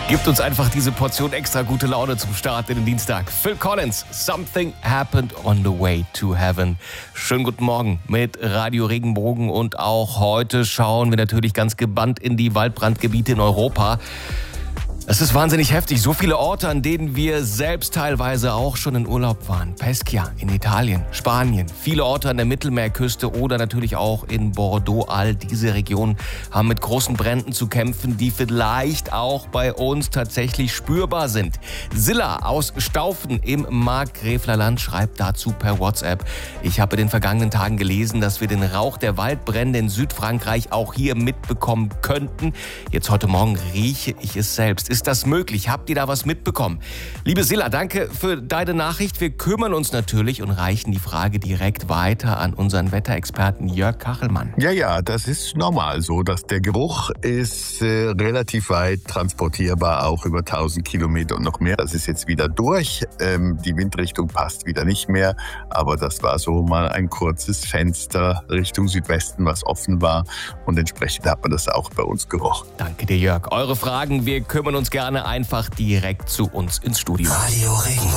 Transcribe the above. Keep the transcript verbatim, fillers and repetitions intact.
Gibt uns einfach diese Portion extra gute Laune zum Start in den Dienstag. Phil Collins, Something Happened on the Way to Heaven. Schönen guten Morgen mit Radio Regenbogen und auch heute schauen wir natürlich ganz gebannt in die Waldbrandgebiete in Europa. Es ist wahnsinnig heftig. So viele Orte, an denen wir selbst teilweise auch schon in Urlaub waren. Pescia in Italien, Spanien, viele Orte an der Mittelmeerküste oder natürlich auch in Bordeaux. All diese Regionen haben mit großen Bränden zu kämpfen, die vielleicht auch bei uns tatsächlich spürbar sind. Silla aus Staufen im Markgräfler Land schreibt dazu per WhatsApp: Ich habe in den vergangenen Tagen gelesen, dass wir den Rauch der Waldbrände in Südfrankreich auch hier mitbekommen könnten. Jetzt heute Morgen rieche ich es selbst. Ist das möglich? Habt ihr da was mitbekommen? Liebe Silla, danke für deine Nachricht. Wir kümmern uns natürlich und reichen die Frage direkt weiter an unseren Wetterexperten Jörg Kachelmann. Ja, ja, das ist normal so, dass der Geruch ist äh, relativ weit transportierbar, auch über tausend Kilometer und noch mehr. Das ist jetzt wieder durch. Ähm, die Windrichtung passt wieder nicht mehr, aber das war so mal ein kurzes Fenster Richtung Südwesten, was offen war, und entsprechend hat man das auch bei uns gerochen. Danke dir, Jörg. Eure Fragen, wir kümmern uns gerne einfach direkt zu uns ins Studio. Radio Regenbogen.